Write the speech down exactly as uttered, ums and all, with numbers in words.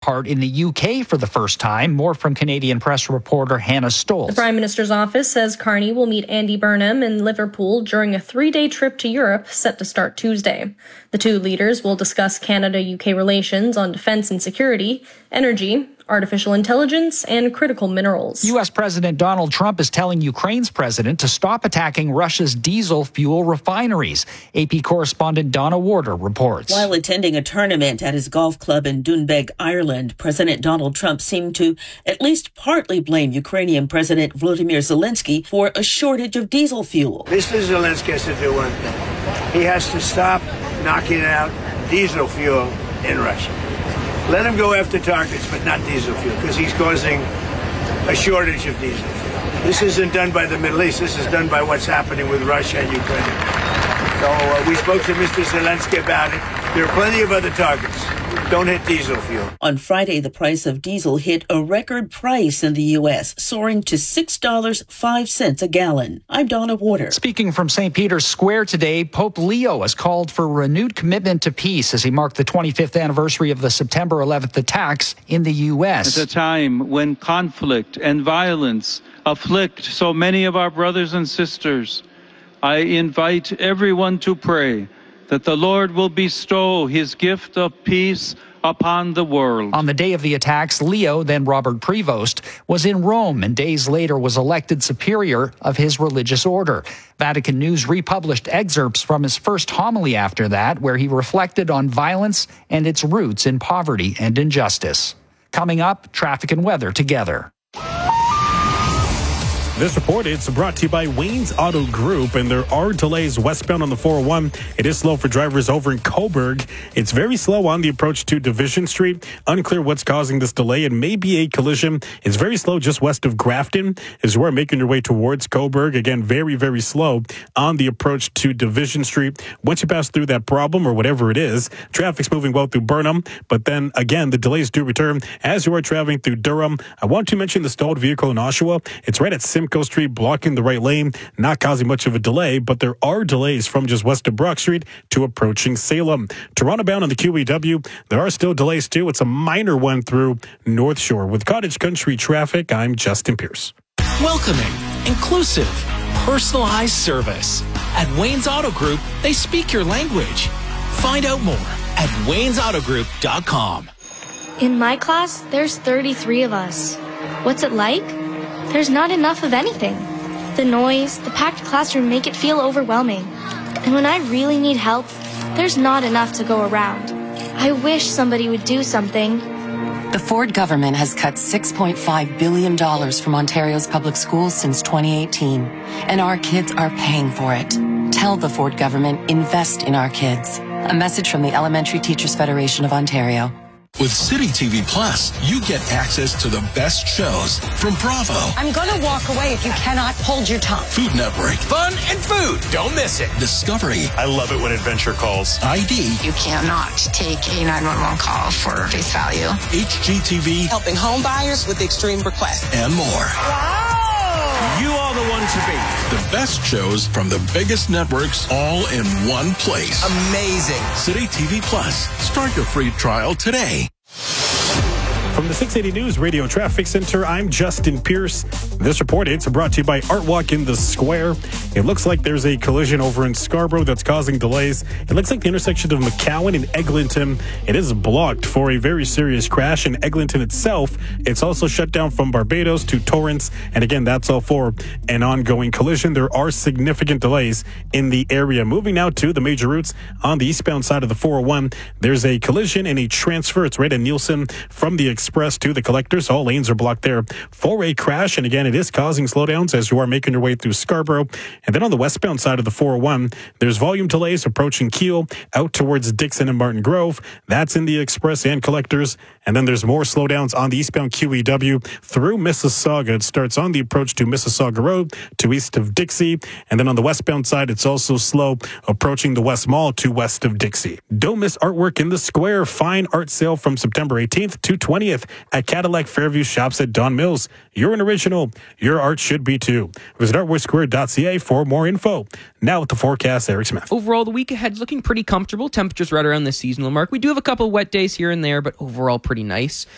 part in the U K for the first time. More from Canadian Press reporter Hannah Stolz. The Prime Minister's office says Carney will meet Andy Burnham in Liverpool during a three-day trip to Europe set to start Tuesday. The two leaders will discuss Canada-U K relations on defense and security, energy, artificial intelligence, and critical minerals. U S President Donald Trump is telling Ukraine's president to stop attacking Russia's diesel fuel refineries. A P correspondent Donna Warder reports. While attending a tournament at his golf club in Doonbeg, Ireland, President Donald Trump seemed to at least partly blame Ukrainian President Volodymyr Zelensky for a shortage of diesel fuel. Mister Zelensky has to do one thing. He has to stop knocking out diesel fuel in Russia. Let him go after targets, but not diesel fuel, because he's causing a shortage of diesel fuel. This isn't done by the Middle East. This is done by what's happening with Russia and Ukraine. So uh, we spoke to Mister Zelensky about it. There are plenty of other targets. Don't hit diesel fuel. On Friday, the price of diesel hit a record price in the U S, soaring to six dollars and five cents a gallon. I'm Donna Warder. Speaking from Saint Peter's Square today, Pope Leo has called for renewed commitment to peace as he marked the twenty-fifth anniversary of the September eleventh attacks in the U S. At a time when conflict and violence afflict so many of our brothers and sisters, I invite everyone to pray that the Lord will bestow his gift of peace upon the world. On the day of the attacks, Leo, then Robert Prevost, was in Rome and days later was elected superior of his religious order. Vatican News republished excerpts from his first homily after that, where he reflected on violence and its roots in poverty and injustice. Coming up, traffic and weather together. This report is brought to you by Wayne's Auto Group, and there are delays westbound on the four oh one. It is slow for drivers over in Cobourg. It's very slow on the approach to Division Street. Unclear what's causing this delay. It may be a collision. It's very slow just west of Grafton as you are making your way towards Cobourg. Again, very, very slow on the approach to Division Street. Once you pass through that problem or whatever it is, traffic's moving well through Burnham, but then again, the delays do return as you are traveling through Durham. I want to mention the stalled vehicle in Oshawa. It's right at Simcoe Street, blocking the right lane, not causing much of a delay, but there are delays from just west of Brock Street to approaching Salem. Toronto bound on the Q E W, there are still delays too. It's a minor one through North Shore. With Cottage Country traffic, I'm Justin Pierce. Welcoming, inclusive, personalized service. At Wayne's Auto Group, they speak your language. Find out more at waynes auto group dot com. In my class, there's thirty-three of us. What's it like? There's not enough of anything. The noise, the packed classroom make it feel overwhelming. And when I really need help, there's not enough to go around. I wish somebody would do something. The Ford government has cut six point five billion dollars from Ontario's public schools since twenty eighteen, and our kids are paying for it. Tell the Ford government, invest in our kids. A message from the Elementary Teachers Federation of Ontario. With City T V Plus, you get access to the best shows from Bravo. I'm gonna walk away if you cannot hold your tongue. Food Network. Fun and food. Don't miss it. Discovery. I love it when Adventure calls. I D. You cannot take a nine one one call for face value. H G T V. Helping home buyers with extreme requests. And more. Wow! You are the one to beat. The best shows from the biggest networks all in one place. Amazing. City T V Plus. Start your free trial today. From the six eighty News Radio Traffic Center, I'm Justin Pierce. This report is brought to you by Art Walk in the Square. It looks like there's a collision over in Scarborough that's causing delays. It looks like the intersection of McCowan and Eglinton, it is blocked for a very serious crash. In Eglinton itself, it's also shut down from Barbados to Torrance. And again, that's all for an ongoing collision. There are significant delays in the area. Moving now to the major routes on the eastbound side of the four oh one, there's a collision and a transfer. It's right at Nielsen from the Express to the Collectors. All lanes are blocked there for a crash. And again, it is causing slowdowns as you are making your way through Scarborough. And then on the westbound side of the four oh one, there's volume delays approaching Keele out towards Dixon and Martin Grove. That's in the Express and Collectors. And then there's more slowdowns on the eastbound Q E W through Mississauga. It starts on the approach to Mississauga Road to east of Dixie. And then on the westbound side, it's also slow approaching the West Mall to west of Dixie. Don't miss Artwork in the Square. Fine art sale from September eighteenth to twentieth at Cadillac Fairview Shops at Don Mills. You're an original. Your art should be too. Visit artwork square dot c a for more info. Now with the forecast, Eric Smith. Overall, the week ahead's looking pretty comfortable. Temperatures right around the seasonal mark. We do have a couple of wet days here and there, but overall pretty nice.